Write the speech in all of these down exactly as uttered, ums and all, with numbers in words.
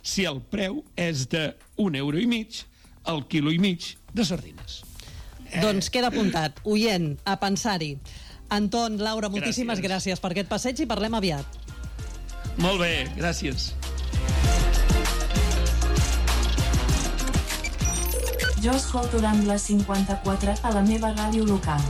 si el preu és de un euro i mig al quilo i mig de sardines. Eh. Doncs queda apuntat. Oient, a pensar-hi. Anton, Laura, moltíssimes gràcies. gràcies per aquest passeig i parlem aviat. Molt bé, gràcies. Jo escolto Rambla cinquanta-quatre a la meva ràdio local.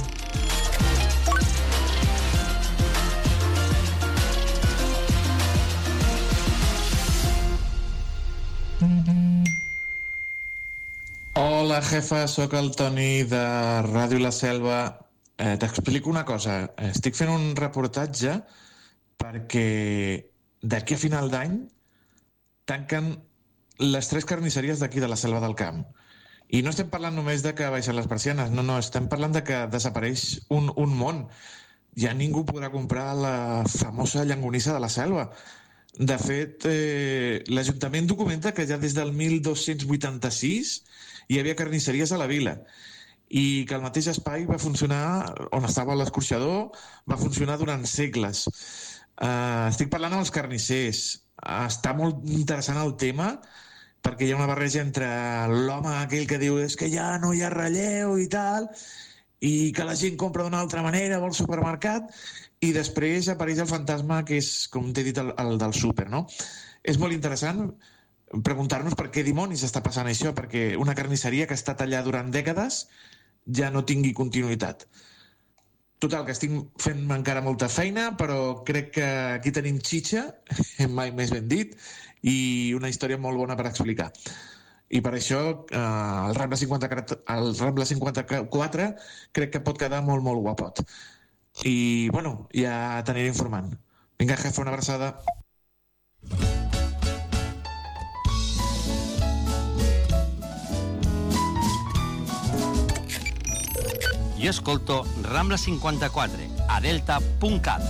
Hola, jefa, sóc el Toni de Ràdio La Selva. Eh, T'explico una cosa. Estic fent un reportatge perquè d'aquí a final d'any tanquen les tres carnisseries d'aquí de la Selva del Camp. I no estem parlant només de que baixen les persianes, no, no, estem parlant de que desapareix un, un món. Ja ningú podrà comprar la famosa llangonissa de la Selva. De fet, eh, l'Ajuntament documenta que ja des del mil dos-cents vuitanta-sis hi havia carnisseries a la vila i que el mateix espai va funcionar, on estava l'escorxador, va funcionar durant segles. Uh, estic parlant amb els carnissers. Uh, està molt interessant el tema perquè hi ha una barreja entre l'home aquell que diu és que ja no hi ha relleu i tal, i que la gent compra d'una altra manera, vol supermercat, i després apareix el fantasma que és, com t'he dit, el, el del súper, no? És molt interessant preguntar-nos per què dimonis està passant això, perquè una carnisseria que ha estat allà durant dècades ja no tingui continuïtat. Total, que estic fent encara molta feina, però crec que aquí tenim xitxa, mai més ben dit, i una història molt bona per explicar. I per això eh, el Rambla cinquanta-quatre, el Rambla cinquanta-quatre crec que pot quedar molt, molt guapot. I, bueno, ja t'aniré informant. Vinga, jefe, una abraçada. Jo escolto Rambla cinquanta-quatre a delta punt cat.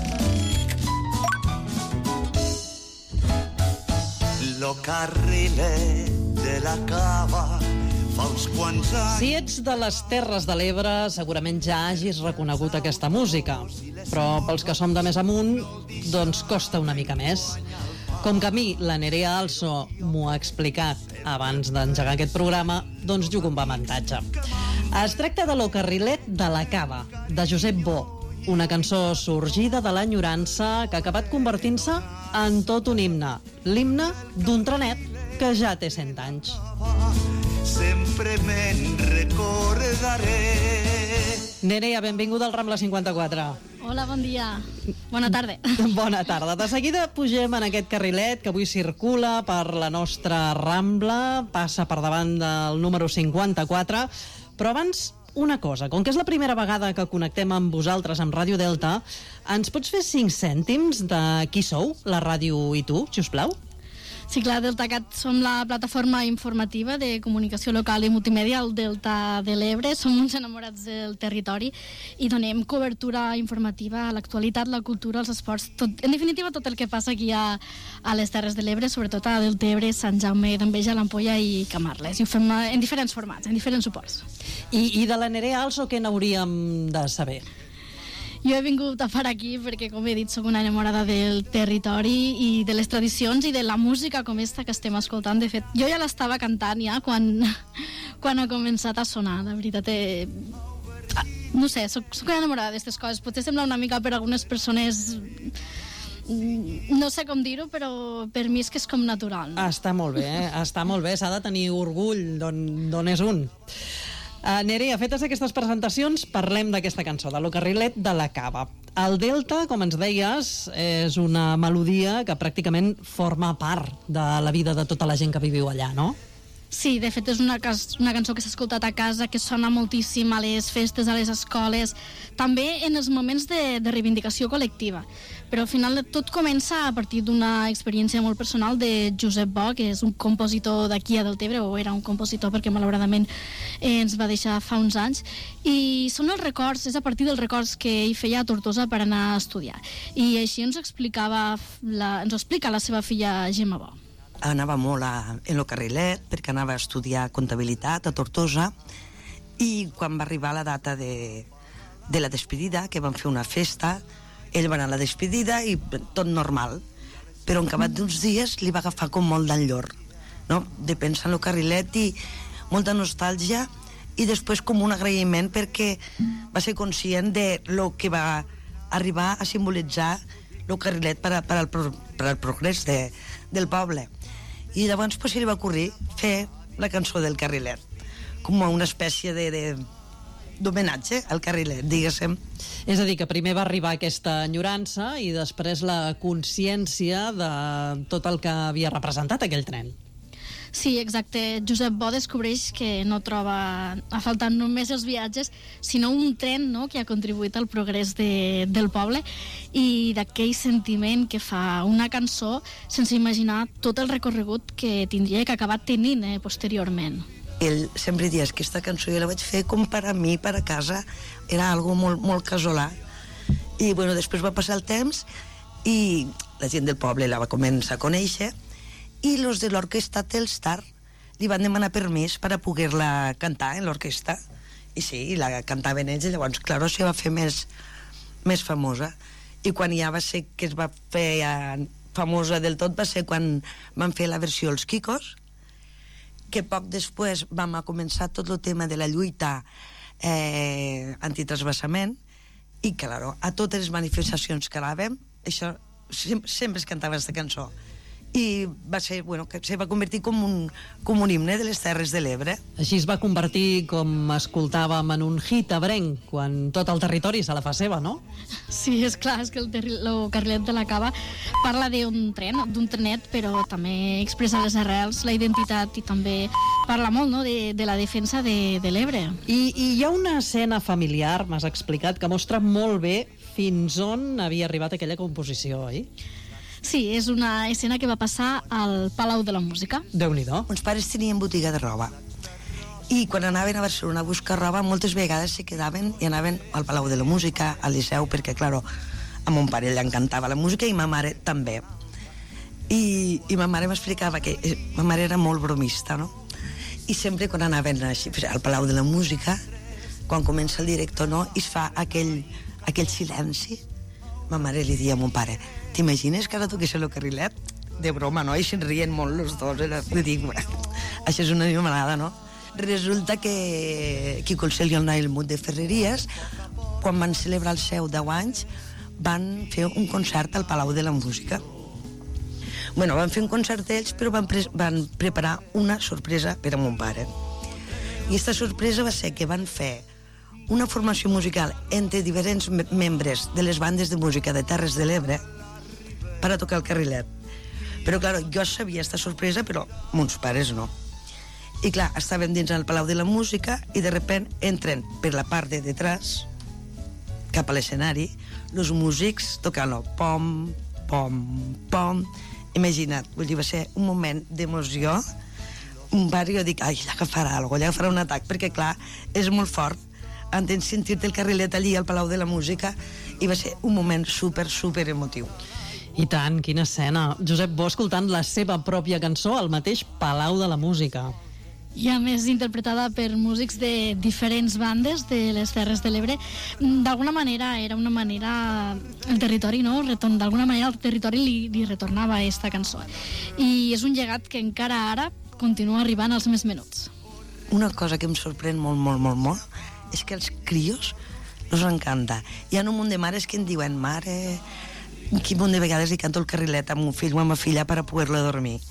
Lo carrilet de la cava fa uns quants anys... Si ets de les Terres de l'Ebre, segurament ja hagis reconegut aquesta música. Però pels que som de més amunt, doncs costa una mica més. Com que a mi la Nerea Also m'ho ha explicat abans d'engegar aquest programa, doncs jugo amb avantatge. Es tracta de Lo carrilet de la cava, de Josep Bo, una cançó sorgida de l'enyorança que ha acabat convertint-se en tot un himne, l'himne d'un trenet que ja té cent anys. Sempre me'n recordaré. Nerea, benvinguda al Rambla cinquanta-quatre. Hola, bon dia. Bona tarda. Bona tarda. De seguida pugem en aquest carrilet que avui circula per la nostra Rambla, passa per davant del número cinquanta-quatre, però abans una cosa, com que és la primera vegada que connectem amb vosaltres amb Ràdio Delta, ens pots fer cinc cèntims de qui sou, la ràdio i tu, si us plau? Sí, clar, DeltaCat som la plataforma informativa de comunicació local i multimèdia al Delta de l'Ebre. Som uns enamorats del territori i donem cobertura informativa a l'actualitat, la cultura, els esports, tot, en definitiva tot el que passa aquí a, a les Terres de l'Ebre, sobretot a Deltebre, Sant Jaume d'Enveja, l'Ampolla i Camarles. I ho fem en diferents formats, en diferents suports. I, i de la Nerea Also què n'hauríem de saber? Jo he vingut a far aquí perquè, com he dit, soc una enamorada del territori i de les tradicions i de la música com esta que estem escoltant. De fet, jo ja l'estava cantant ja quan, quan ha començat a sonar. La veritat, eh, no sé, soc, soc una enamorada d'aquestes coses. Potser sembla una mica per algunes persones... No sé com dir-ho, però per mi és que és com natural. No? Està molt bé, eh? Està molt bé. S'ha de tenir orgull d'on és un. Uh, Nerea, fetes aquestes presentacions, parlem d'aquesta cançó, de Lo carrilet de la cava. El Delta, com ens deies, és una melodia que pràcticament forma part de la vida de tota la gent que viviu allà, no? Sí, de fet és una, una cançó que s'ha escoltat a casa, que sona moltíssim a les festes, a les escoles, també en els moments de, de reivindicació col·lectiva. Però al final tot comença a partir d'una experiència molt personal de Josep Bo, que és un compositor d'aquí a Deltebre, o era un compositor perquè malauradament eh, ens va deixar fa uns anys, i són els records, és a partir dels records que ell feia a Tortosa per anar a estudiar. I així ens explicava, la, ens ho explica la seva filla Gemma Bo. Anava molt a, en lo carrilet perquè anava a estudiar comptabilitat a Tortosa, i quan va arribar la data de, de la despedida, que van fer una festa, ell va anar a la despedida i tot normal, però en acabat d'uns dies li va agafar com molt d'enllor no? De pensar en el carrilet i molta nostàlgia, i després com un agraïment perquè va ser conscient de lo que va arribar a simbolitzar el carrilet per, a, per, al, per al progrés de, del poble. I llavors pues, se li va ocorrir fer la cançó del carrilet, com una espècie de, de, d'homenatge al carrilet, diguéssim. És a dir, que primer va arribar aquesta enyorança i després la consciència de tot el que havia representat aquell tren. Sí, exacte. Josep Bo descobreix que no troba a faltar només els viatges, sinó un tren, no?, que ha contribuït al progrés de, del poble, i d'aquell sentiment que fa una cançó sense imaginar tot el recorregut que tindria i que ha acabat tenint eh, posteriorment. Ell sempre dies que aquesta cançó jo la vaig fer com per a mi, per a casa, era algo molt, molt casolà. I bueno, després va passar el temps i la gent del poble la va començar a conèixer, i els de l'orquestra Telstar li van demanar permís per a poder-la cantar en l'orquestra, i sí, la cantaven ells, i llavors, clar, se va fer més, més famosa. I quan ja va ser que es va fer eh, famosa del tot va ser quan van fer la versió Els Quicos, que poc després vam a començar tot el tema de la lluita eh, antitransvasament, i, clar, a totes les manifestacions que anàvem, això sempre, sempre es cantava aquesta cançó. I va ser, bueno, que se va convertir com un, com un himne de les Terres de l'Ebre. Així es va convertir, com escoltàvem, en un hit ebrenc, quan tot el territori se la fa seva, no? Sí, és clar, és que el, terri- el carrilet de la Cava parla d'un tren, d'un trenet, però també expressa les arrels, la identitat, i també parla molt, no?, de, de la defensa de, de l'Ebre. I, I hi ha una escena familiar, m'has explicat, que mostra molt bé fins on havia arribat aquella composició, oi? Sí, és una escena que va passar al Palau de la Música. Déu-n'hi-do. Uns pares tenien botiga de roba, i quan anaven a Barcelona a buscar roba moltes vegades se quedaven i anaven al Palau de la Música, al Liceu, perquè, clar, a mon pare li encantava la música i ma mare també. I, i ma mare m'explicava que eh, ma mare era molt bromista, no? I sempre quan anaven així, al Palau de la Música, quan comença el director, no?, i es fa aquell, aquell silenci, ma mare li dia a mon pare: t'imagines que ara toqués el carrilet? De broma, no? I se'n rien molt els dos. Era, dic, això és una animalada, no? Resulta que Quico el Cel i el Noel Mut de Ferreries, quan van celebrar els seus deu anys, van fer un concert al Palau de la Música. Bueno, van fer un concert ells, però van, pre van preparar una sorpresa per a mon pare. I aquesta sorpresa va ser que van fer una formació musical entre diferents me membres de les bandes de música de Terres de l'Ebre per a tocar el carrilet. Però, clar, jo sabia aquesta sorpresa, però mons pares no. I, clar, estàvem dins el Palau de la Música i, de repent, entren per la part de detrás, cap a l'escenari, els músics tocant-lo pom, pom, pom. Imagina't, vull dir, va ser un moment d'emoció. Un pare, jo dic, ai, allà agafarà alguna cosa, allà agafarà un atac, perquè, clar, és molt fort. Entens sentir-te el carrilet allí al Palau de la Música, i va ser un moment super, super emotiu. I tant, quina escena. Josep Bo escoltant la seva pròpia cançó al mateix Palau de la Música. I a més interpretada per músics de diferents bandes de les Terres de l'Ebre. D'alguna manera era una manera, el territori, no? Retorn, d'alguna manera el territori li, li retornava aquesta cançó. I és un llegat que encara ara continua arribant als més menuts. Una cosa que em sorprèn molt, molt, molt, molt, és que els crios els encanta. Hi ha un munt de mares que em diuen: mare, quin munt de vegades li canto el carrilet amb un fill o amb una filla per a poder-la dormir.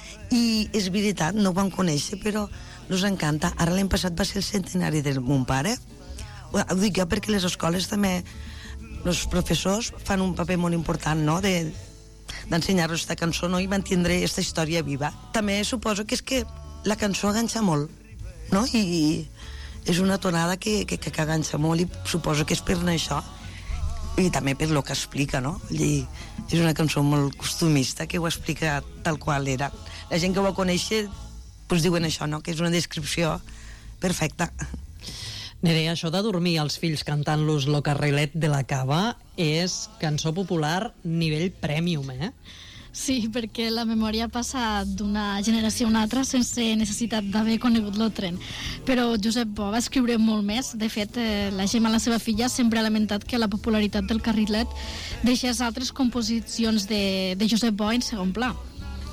I és veritat, no ho van conèixer, però els encanta. Ara l'any passat va ser el centenari de mon pare. Ho dic jo perquè les escoles també, els professors fan un paper molt important, no?, de d'ensenyar-los aquesta cançó, no?, i mantindre aquesta història viva. També suposo que és que la cançó enganxa molt, no?, i és una tonada que, que, que enganxa molt, i suposo que és per això, i també per lo que explica, no? I és una cançó molt costumista que ho explica tal qual era. La gent que ho va conèixer doncs diuen això, no?, que és una descripció perfecta. Nerea, això de dormir els fills cantant-los Lo carrilet de la Cava és cançó popular nivell premium, eh? Sí, perquè la memòria passa d'una generació a una altra sense necessitat d'haver conegut el tren. Però Josep Bo va escriure molt més. De fet, eh, la Gemma, la seva filla, sempre ha lamentat que la popularitat del carrilet deixés altres composicions de, de Josep Bo en segon pla.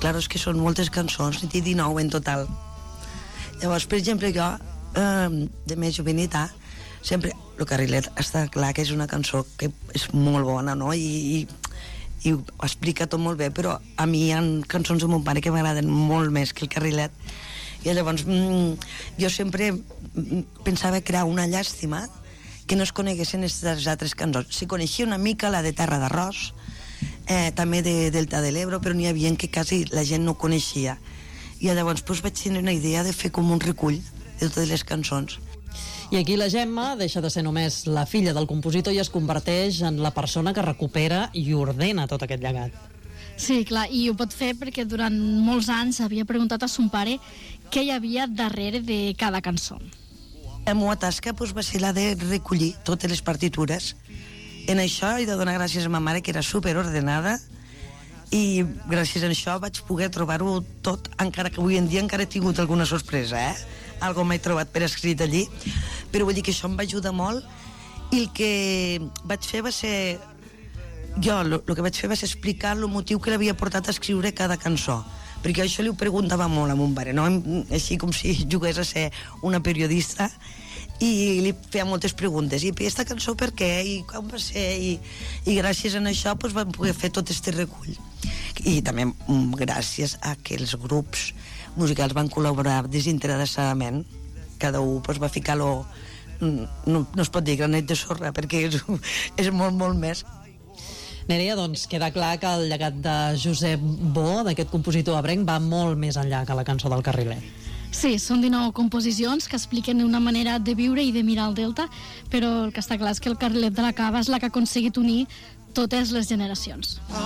clar, és que són moltes cançons, n'hi té dinou en total. Llavors, per exemple, jo, eh, de més jovenitat, sempre, el Carrilet està clar que és una cançó que és molt bona, no? I, i, i ho explica tot molt bé, però a mi hi ha cançons de mon pare que m'agraden molt més que el Carrilet. I llavors mm, jo sempre pensava crear una llàstima que no es coneguessin aquestes altres cançons. Se coneixia una mica la de Terra d'Arròs, eh, també de Delta de l'Ebre, però n'hi havia que quasi la gent no coneixia. I llavors doncs, vaig tenir una idea de fer com un recull de totes les cançons. I aquí la Gemma deixa de ser només la filla del compositor i es converteix en la persona que recupera i ordena tot aquest llegat. Sí, clar, i ho pot fer perquè durant molts anys havia preguntat a son pare què hi havia darrere de cada cançó. La meva tasca doncs, va ser la de recollir totes les partitures. En això he de donar gràcies a ma mare, que era superordenada, i gràcies a això vaig poder trobar-ho tot, encara que avui en dia encara he tingut alguna sorpresa, eh? Algo m'he trobat per escrit allí, però vull dir que això em va ajudar molt, i el que vaig fer va ser... Jo el que vaig fer va ser explicar el motiu que l'havia portat a escriure cada cançó, perquè això li ho preguntava molt a mon pare, no? Així com si jugués a ser una periodista, i li feia moltes preguntes, i aquesta cançó per què, i com va ser, i, i gràcies a això doncs, vam poder fer tot aquest recull. I també gràcies a que els grups musicals van col·laborar desinteressadament, cada un doncs, va ficar lo, no, no es pot dir granet de sorra, perquè és, és molt, molt més. Nerea, doncs queda clar que el llegat de Josep Bo, d'aquest compositor ebrenc, va molt més enllà que la cançó del Carrilet. Sí, són dinou composicions que expliquen una manera de viure i de mirar el Delta, però el que està clar és que el Carrilet de la Cava és la que ha aconseguit unir totes les generacions.